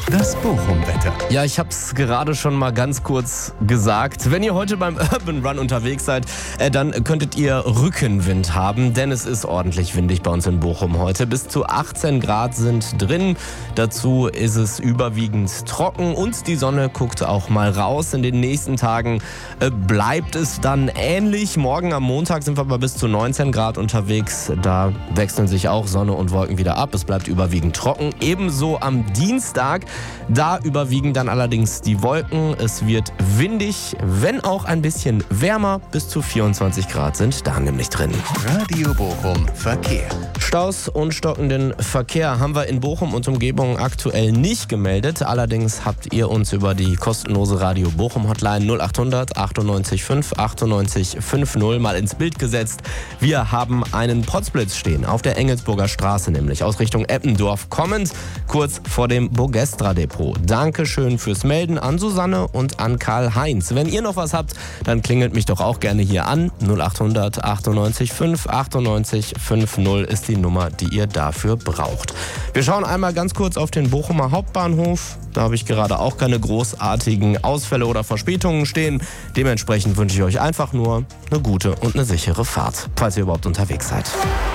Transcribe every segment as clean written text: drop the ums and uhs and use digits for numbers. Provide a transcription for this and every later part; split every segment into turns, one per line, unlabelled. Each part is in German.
Das Bochum-Wetter.
Ja, ich habe es gerade schon mal ganz kurz gesagt. Wenn ihr heute beim Urban Run unterwegs seid, dann könntet ihr Rückenwind haben, denn es ist ordentlich windig bei uns in Bochum heute. Bis zu 18 Grad sind drin. Dazu ist es überwiegend trocken und die Sonne guckt auch mal raus. In den nächsten Tagen bleibt es dann ähnlich. Morgen am Montag sind wir bei bis zu 19 Grad unterwegs. Da wechseln sich auch Sonne und Wolken wieder ab. Es bleibt überwiegend trocken. Ebenso am Dienstag. Da überwiegen dann allerdings die Wolken. Es wird windig, wenn auch ein bisschen wärmer. Bis zu 24 Grad sind da nämlich drin.
Radio Bochum Verkehr.
Staus und stockenden Verkehr haben wir in Bochum und Umgebung aktuell nicht gemeldet. Allerdings habt ihr uns über die kostenlose Radio Bochum Hotline 0800 98 5 98 50 mal ins Bild gesetzt. Wir haben einen Potzblitz stehen auf der Engelsburger Straße, nämlich aus Richtung Eppendorf kommend, kurz vor dem Bogestra Depot. Dankeschön fürs Melden an Susanne und an Karl-Heinz. Wenn ihr noch was habt, dann klingelt mich doch auch gerne hier an. 0800 98 5 98 50 ist die Nummer, die ihr dafür braucht. Wir schauen einmal ganz kurz auf den Bochumer Hauptbahnhof. Da habe ich gerade auch keine großartigen Ausfälle oder Verspätungen stehen. Dementsprechend wünsche ich euch einfach nur eine gute und eine sichere Fahrt, falls ihr überhaupt unterwegs seid.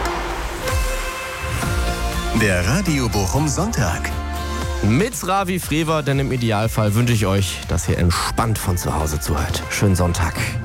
Der Radio Bochum Sonntag.
Mit Ravi Frewer, denn im Idealfall wünsche ich euch, dass ihr entspannt von zu Hause zuhört. Schönen Sonntag.